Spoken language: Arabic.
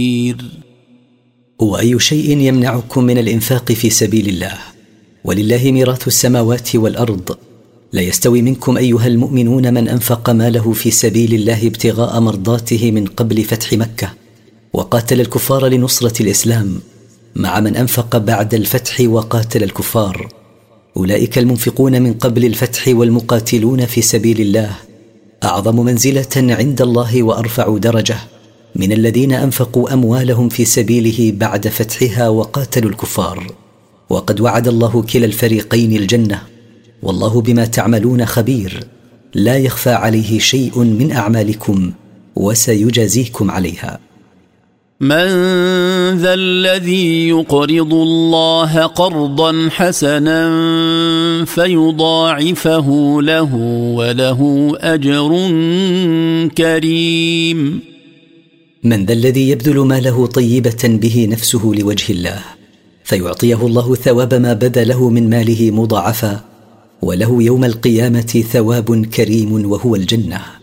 وأي شيء يمنعكم من الإنفاق في سبيل الله؟ ولله ميراث السماوات والأرض. لا يستوي منكم أيها المؤمنون من أنفق ماله في سبيل الله ابتغاء مرضاته من قبل فتح مكة وقاتل الكفار لنصرة الإسلام، مع من أنفق بعد الفتح وقاتل الكفار. أولئك المنفقون من قبل الفتح والمقاتلون في سبيل الله أعظم منزلة عند الله وأرفع درجة من الذين أنفقوا أموالهم في سبيله بعد فتحها وقاتلوا الكفار. وقد وعد الله كلا الفريقين الجنة، والله بما تعملون خبير، لا يخفى عليه شيء من أعمالكم وسيجازيكم عليها. من ذا الذي يقرض الله قرضا حسنا فيضاعفه له وله أجر كريم؟ من ذا الذي يبذل ماله طيبة به نفسه لوجه الله فيعطيه الله ثواب ما بدا له من ماله مضاعفا، وله يوم القيامة ثواب كريم وهو الجنة.